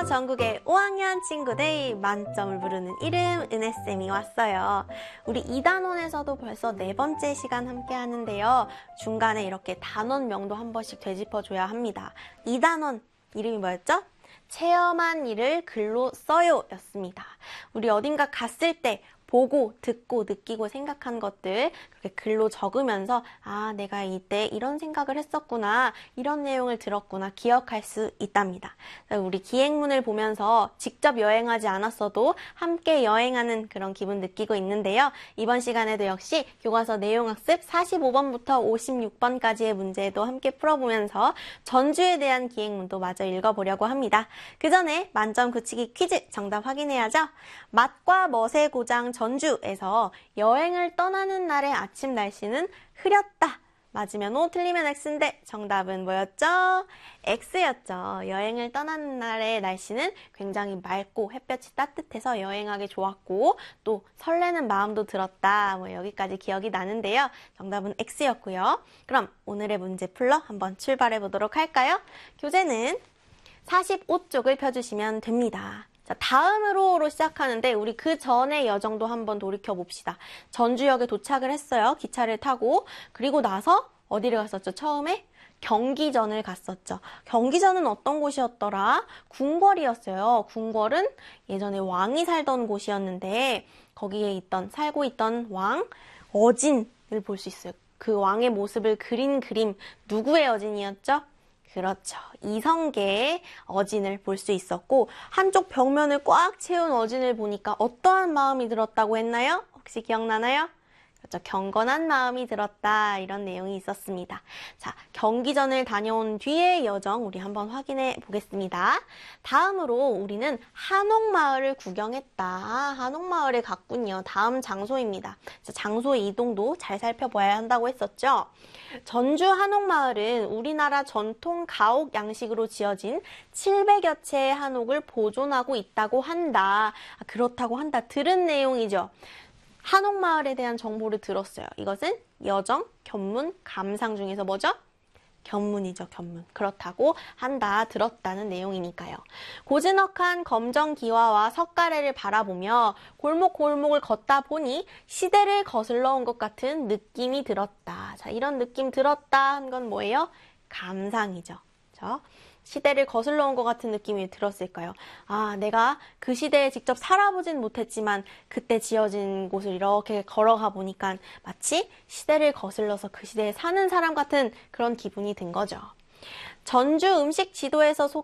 전국의 5학년 친구들 만점을 부르는 이름 은혜쌤이 왔어요. 우리 2단원에서도 벌써 4번째 시간 함께 하는데요. 중간에 이렇게 단원명도 한 번씩 되짚어줘야 합니다. 2단원 이름이 뭐였죠? 체험한 일을 글로 써요 였습니다. 우리 어딘가 갔을 때 보고, 듣고, 느끼고, 생각한 것들 그렇게 글로 적으면서 아, 내가 이때 이런 생각을 했었구나, 이런 내용을 들었구나 기억할 수 있답니다. 우리 기행문을 보면서 직접 여행하지 않았어도 함께 여행하는 그런 기분 느끼고 있는데요. 이번 시간에도 역시 교과서 내용학습 45번부터 56번까지의 문제도 함께 풀어보면서 전주에 대한 기행문도 마저 읽어보려고 합니다. 그 전에 만점 굳히기 퀴즈 정답 확인해야죠. 맛과 멋의 고장 전주에서 여행을 떠나는 날의 아침 날씨는 흐렸다. 맞으면 O, 틀리면 X인데 정답은 뭐였죠? X였죠. 여행을 떠나는 날의 날씨는 굉장히 맑고 햇볕이 따뜻해서 여행하기 좋았고 또 설레는 마음도 들었다. 여기까지 기억이 나는데요. 정답은 X였고요. 그럼 오늘의 문제 풀러 한번 출발해 보도록 할까요? 교재는 45쪽을 펴주시면 됩니다. 자, 다음으로 시작하는데 우리 그 전의 여정도 한번 돌이켜 봅시다. 전주역에 도착을 했어요. 기차를 타고. 그리고 나서 어디를 갔었죠? 처음에 경기전을 갔었죠. 경기전은 어떤 곳이었더라? 궁궐이었어요. 궁궐은 예전에 왕이 살던 곳이었는데 거기에 살고 있던 왕 어진을 볼 수 있어요. 그 왕의 모습을 그린 그림, 누구의 어진이었죠? 그렇죠. 이성계의 어진을 볼 수 있었고 한쪽 벽면을 꽉 채운 어진을 보니까 어떠한 마음이 들었다고 했나요? 혹시 기억나나요? 그렇죠. 경건한 마음이 들었다. 이런 내용이 있었습니다. 자, 경기전을 다녀온 뒤의 여정 우리 한번 확인해 보겠습니다. 다음으로 우리는 한옥마을을 구경했다. 한옥마을에 갔군요. 다음 장소입니다. 자, 장소 이동도 잘 살펴봐야 한다고 했었죠. 전주 한옥마을은 우리나라 전통 가옥 양식으로 지어진 700여 채의 한옥을 보존하고 있다고 한다. 그렇다고 한다. 들은 내용이죠. 한옥마을에 대한 정보를 들었어요. 이것은 여정, 견문, 감상 중에서 뭐죠? 견문이죠, 견문. 그렇다고 한다, 들었다는 내용이니까요. 고즈넉한 검정기와와 석가래를 바라보며 골목골목을 걷다 보니 시대를 거슬러 온 것 같은 느낌이 들었다. 자, 이런 느낌 들었다 한 건 뭐예요? 감상이죠. 그렇죠? 시대를 거슬러 온 것 같은 느낌이 들었을까요? 아, 내가 그 시대에 직접 살아보진 못했지만 그때 지어진 곳을 이렇게 걸어가 보니까 마치 시대를 거슬러서 그 시대에 사는 사람 같은 그런 기분이 든 거죠. 전주 음식 지도에서